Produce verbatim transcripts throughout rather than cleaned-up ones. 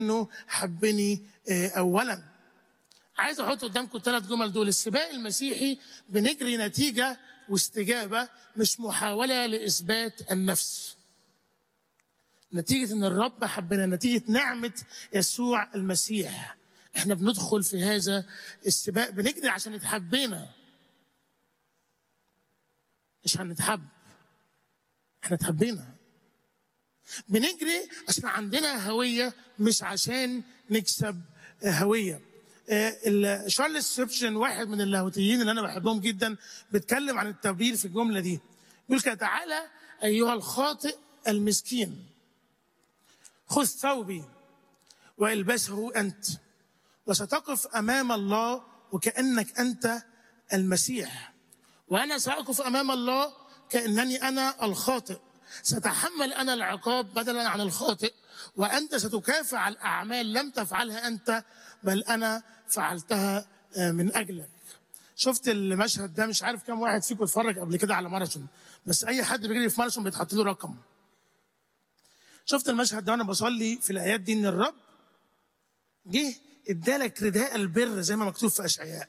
انه حبني اولا. عايز احط قدامكم الثلاث جمل دول. السباق المسيحي بنجري نتيجه واستجابه، مش محاوله لاثبات النفس. نتيجه ان الرب حبنا، نتيجه نعمه يسوع المسيح، احنا بندخل في هذا السباق. بنجري عشان اتحبينا، مش هنتحب، احنا اتحبينا. بنجري عشان عندنا هويه، مش عشان نكسب هويه. شارلز سيبشن، واحد من اللاهوتيين اللي انا بحبهم جدا، بيتكلم عن التبرير في الجمله دي. بيقول كده: تعالى ايها الخاطئ المسكين، خذ ثوبي والبسه انت، وستقف امام الله وكانك انت المسيح، وانا ساقف امام الله كانني انا الخاطئ. ستحمل انا العقاب بدلا عن الخاطئ، وانت ستكافئ على الاعمال لم تفعلها انت بل انا فعلتها من اجلك. شفت المشهد ده؟ مش عارف كم واحد فيكم اتفرج قبل كده على ماراثون، بس اي حد بيجري في ماراثون بيتحط له رقم. شفت المشهد ده وانا بصلي في الايات دي، ان الرب جه ادالك رداء البر زي ما مكتوب في اشعياء،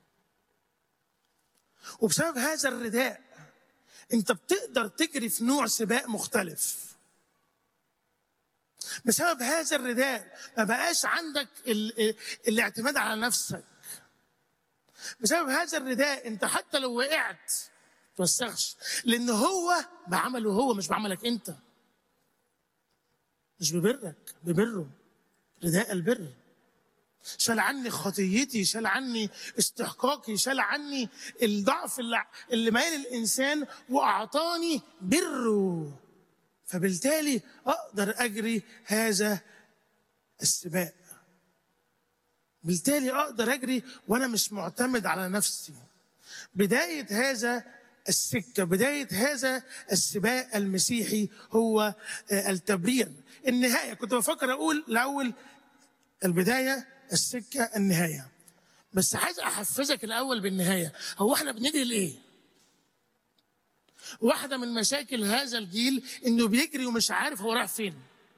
وبسبب هذا الرداء انت بتقدر تجري في نوع سباق مختلف. بسبب هذا الرداء ما بقاش عندك ال... الاعتماد على نفسك. بسبب هذا الرداء انت حتى لو وقعت ما توسخش، لان هو بعمله هو، مش بعملك انت، مش ببرك، ببره. رداء البر شال عني خطيتي، شال عني استحقاقي، شال عني الضعف اللي, اللي مايل الانسان، واعطاني بره. فبالتالي اقدر اجري هذا السباق. بالتالي اقدر اجري وانا مش معتمد على نفسي. بدايه هذا السكه، بدايه هذا السباق المسيحي هو التبرير. النهايه، كنت بفكر اقول الاول البدايه، السكه، النهايه، بس عايز احفزك الاول بالنهايه. هو احنا بنجري لايه؟ واحده من مشاكل هذا الجيل انه بيجري ومش عارف هو رايح فين.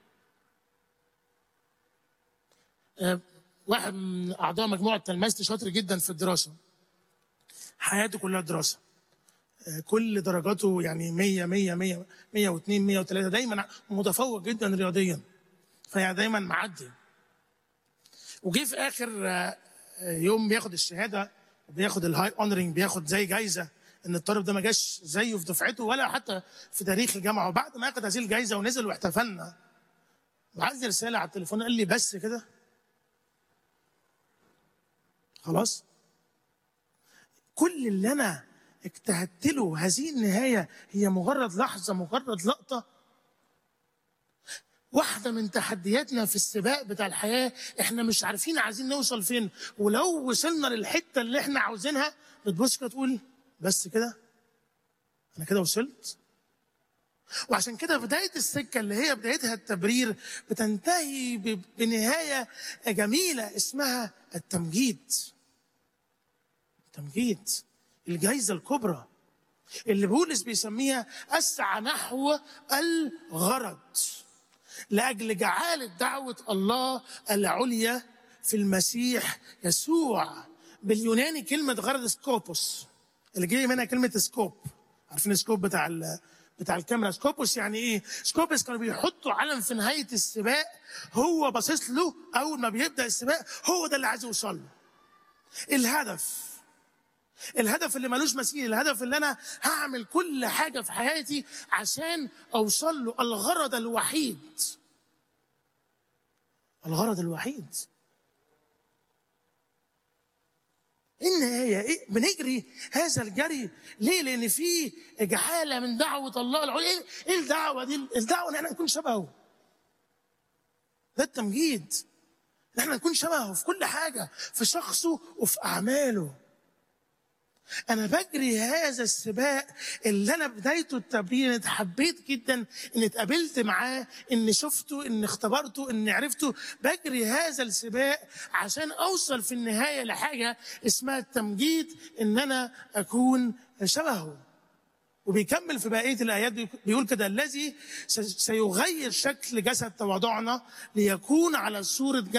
أه واحد من اعضاء مجموعه تلمذتي شاطر جدا في الدراسه، حياته كلها دراسه، أه كل درجاته يعني مية مية مية مية واثنين مية وثلاثة، دايما متفوق جدا رياضيا، فيعني دايما معدي. وجي في اخر يوم بياخد الشهاده وبياخد الهاي اونرنج، بياخد زي جايزه ان الطالب ده ما جاش زيه في دفعته ولا حتى في تاريخ الجامعه. وبعد ما اخذ هذه الجايزه ونزل واحتفلنا، بعت لي رساله على التليفون، قال لي: بس كده؟ خلاص؟ كل اللي انا اجتهدت له هذه النهايه هي مجرد لحظه، مجرد لقطه. واحدة من تحدياتنا في السباق بتاع الحياة، احنا مش عارفين عايزين نوصل فين، ولو وصلنا للحتة اللي احنا عاوزينها بتبص كده تقول: بس كده؟ انا كده وصلت؟ وعشان كده بداية السكة اللي هي بدايتها التبرير بتنتهي بنهاية جميلة اسمها التمجيد. التمجيد، الجائزة الكبرى اللي بولس بيسميها أسعى نحو الغرض، لأجل جعالة دعوة الله العليا في المسيح يسوع. باليوناني كلمة غرض سكوبوس، اللي جاي منها كلمة سكوب. عارفين السكوب بتاع بتاع الكاميرا؟ سكوبوس يعني ايه؟ سكوبوس كانوا بيحطوا علم في نهاية السباق، هو باصص له أول ما بيبدأ السباق، هو ده اللي عايز يوصل له. الهدف، الهدف اللي ملوش مثيل، الهدف اللي انا هعمل كل حاجه في حياتي عشان اوصل له، الغرض الوحيد. الغرض الوحيد. النهايه ايه؟ بنجري هذا الجري ليه؟ لان في جحاله من دعوه الله العليا. ايه الدعوه دي؟ الدعوه ان احنا نكون شبهه. ده التمجيد، ان احنا نكون شبهه في كل حاجه، في شخصه وفي اعماله. أنا بجري هذا السباق اللي أنا بدايته التبرير، اتحبيت جدا إني اتقابلت معاه، إني شفته، إني اختبرته، إني عرفته. بجري هذا السباق عشان أوصل في النهاية لحاجة اسمها التمجيد، إن أنا أكون شبهه. وبيكمل في بقية الآيات بيقول كده: الذي سيغير شكل جسد تواضعنا ليكون على صورة